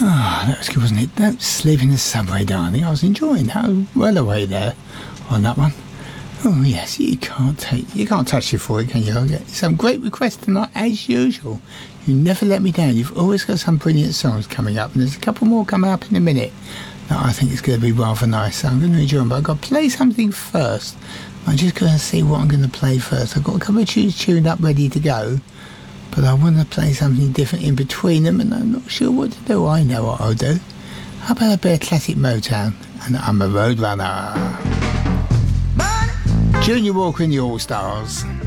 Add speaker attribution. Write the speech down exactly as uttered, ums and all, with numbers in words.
Speaker 1: Ah, that was good, wasn't it? Don't sleep in the subway, darling. I was enjoying that. I was well away there on that one. Oh yes, you can't take, you can't touch your foot, can you? I get some great requests tonight, as usual. You never let me down. You've always got some brilliant songs coming up, and there's a couple more coming up in a minute that I think it's going to be rather nice. So I'm going to enjoy them, but I've got to play something first. I'm just going to see what I'm going to play first. I've got a couple of tunes tuned up, ready to go, but I want to play something different in between them, and I'm not sure what to do. I know what I'll do. How about a bit of classic Motown? And I'm a road runner. Junior Walker and the All Stars.